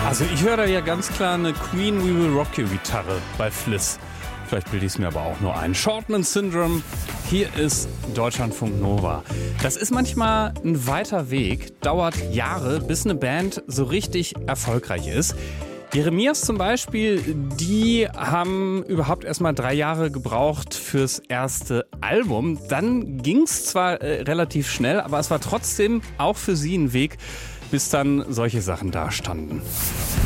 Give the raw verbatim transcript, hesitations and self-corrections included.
Also ich höre da ja ganz klar eine Queen We Will Rock You Gitarre bei Fliss. Vielleicht bilde ich es mir aber auch nur ein. Shortman Syndrome, hier ist Deutschlandfunk Nova. Das ist manchmal ein weiter Weg, dauert Jahre, bis eine Band so richtig erfolgreich ist. Jeremias zum Beispiel, die haben überhaupt erstmal drei Jahre gebraucht fürs erste Album. Dann ging es zwar äh, relativ schnell, aber es war trotzdem auch für sie ein Weg, bis dann solche Sachen dastanden.